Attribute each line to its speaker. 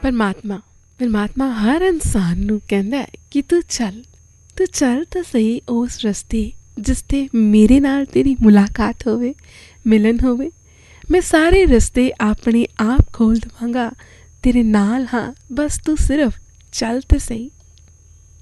Speaker 1: ਪਰਮਾਤਮਾ ਪਰਮਾਤਮਾ ਹਰ ਇਨਸਾਨ ਨੂੰ ਕਹਿੰਦਾ ਹੈ ਕਿ ਤੂੰ ਚੱਲ ਤਾਂ ਸਹੀ ਉਸ ਰਸਤੇ ਜਿਸ 'ਤੇ ਮੇਰੇ ਨਾਲ ਤੇਰੀ ਮੁਲਾਕਾਤ ਹੋਵੇ, ਮਿਲਣ ਹੋਵੇ। ਮੈਂ ਸਾਰੇ ਰਸਤੇ ਆਪਣੇ ਆਪ ਖੋਲ੍ਹ ਦੇਵਾਂਗਾ, ਤੇਰੇ ਨਾਲ ਹਾਂ, ਬਸ ਤੂੰ ਸਿਰਫ ਚੱਲ ਤਾਂ ਸਹੀ।